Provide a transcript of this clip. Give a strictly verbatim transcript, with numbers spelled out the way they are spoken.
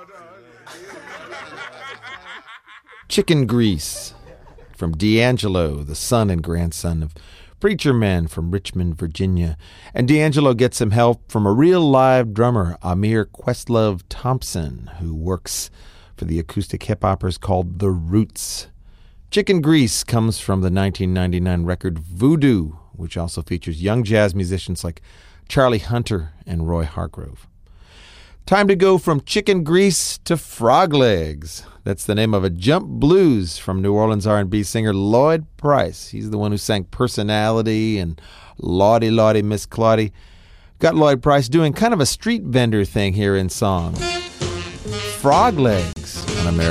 Chicken Grease from D'Angelo, the son and grandson of preacher man from Richmond, Virginia. And D'Angelo gets some help from a real live drummer, Amir Questlove Thompson, who works for the acoustic hip-hoppers called The Roots. Chicken Grease comes from the nineteen ninety-nine record Voodoo, which also features young jazz musicians like Charlie Hunter and Roy Hargrove. Time to go from Chicken Grease to Frog Legs. That's the name of a jump blues from New Orleans R and B singer Lloyd Price. He's the one who sang Personality and Lawdy Lawdy Miss Claudie. Got Lloyd Price doing kind of a street vendor thing here in song. Frog Legs on American